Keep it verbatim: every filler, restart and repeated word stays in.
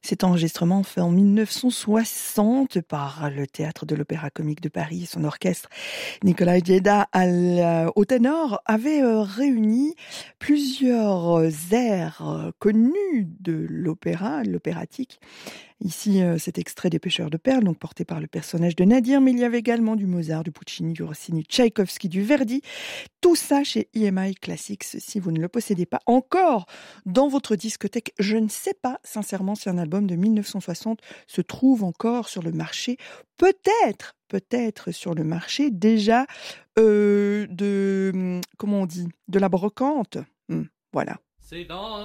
Cet enregistrement fait en mille neuf cent soixante par le Théâtre de l'Opéra Comique de Paris et son orchestre. Nicolas Gieda au ténor avait réuni plusieurs airs connus de l'opéra, l'opératique. Ici, cet extrait des Pêcheurs de perles, donc porté par le personnage de Nadir, mais il y avait également du Mozart, du Puccini, du Rossini, Tchaïkovski, du Verdi. Tout ça chez E M I Classics, si vous ne le possédez pas encore dans votre discothèque. Je ne sais pas, sincèrement, si un album de mille neuf cent soixante se trouve encore sur le marché. Peut-être, peut-être sur le marché déjà euh, de, comment on dit, de la brocante. Hum, voilà. C'est dans